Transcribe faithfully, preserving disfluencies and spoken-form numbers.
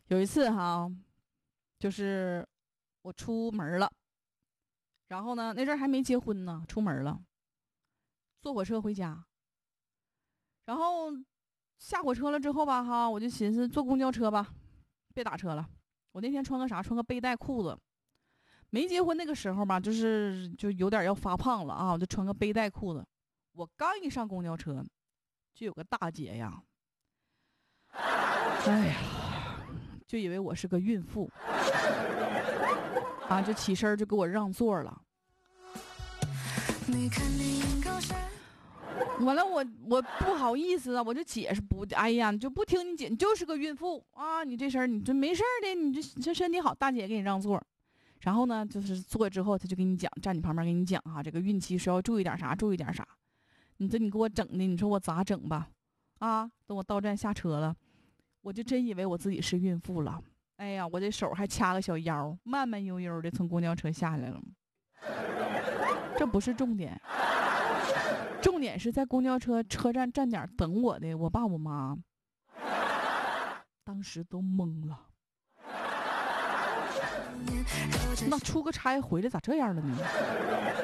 有一次哈，就是我出门了，然后呢，那阵儿还没结婚呢，出门了，坐火车回家，然后下火车了之后吧，哈，我就寻思坐公交车吧，别打车了。我那天穿个啥？穿个背带裤子。没结婚那个时候吧，就是就有点要发胖了啊，我就穿个背带裤子。我刚一上公交车，就有个大姐呀，哎呀，就以为我是个孕妇啊，就起身就给我让座了。完了我我不好意思啊，我就解释不，哎呀，你就不听你姐，你就是个孕妇啊，你这身你这没事的，你这这身体好，大姐给你让座。然后呢，就是坐之后，他就给你讲，站你旁边给你讲哈、啊，这个孕期需要注意点啥，注意点啥。你这你给我整的，你说我咋整吧？啊，等我到站下车了，我就真以为我自己是孕妇了。哎呀，我这手还掐个小腰，慢慢悠悠的从公交车下来了。这不是重点，重点是在公交车车站站点等我的我爸我妈，当时都懵了。那出个差回来咋这样了呢？